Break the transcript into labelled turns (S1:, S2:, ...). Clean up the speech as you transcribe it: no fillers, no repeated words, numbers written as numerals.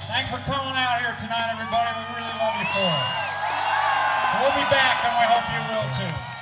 S1: Thanks for coming out here tonight, everybody. We really love you for it. We'll be back, and we hope you will too.